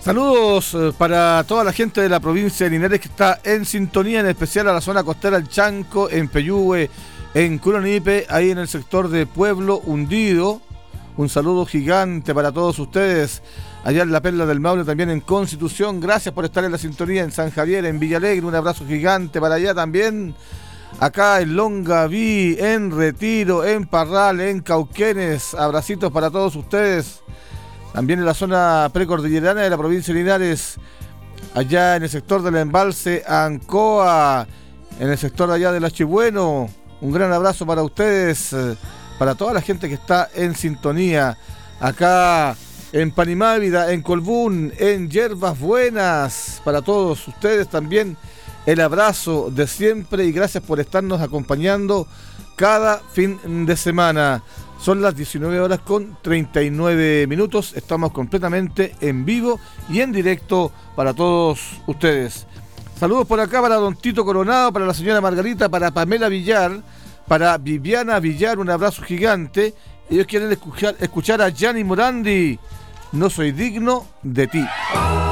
Saludos para toda la gente de la provincia de Linares que está en sintonía, en especial a la zona costera del Chanco, en Peyúgue, en Curonipe, ahí en el sector de Pueblo Hundido. Un saludo gigante para todos ustedes, allá en la Perla del Maule, también en Constitución. Gracias por estar en la sintonía, en San Javier, en Villalegre, un abrazo gigante para allá también. Acá en Longaví, en Retiro, en Parral, en Cauquenes, abracitos para todos ustedes. También en la zona precordillerana de la provincia de Linares, allá en el sector del embalse Ancoa, en el sector de allá del Achibueno. Un gran abrazo para ustedes, para toda la gente que está en sintonía. Acá en Panimávida, en Colbún, en Yerbas Buenas, para todos ustedes también el abrazo de siempre y gracias por estarnos acompañando cada fin de semana. Son las 19 horas con 39 minutos. Estamos completamente en vivo y en directo para todos ustedes. Saludos por acá para don Tito Coronado, para la señora Margarita, para Pamela Villar, para Viviana Villar, un abrazo gigante. Ellos quieren escuchar a Gianni Morandi, No soy digno de ti.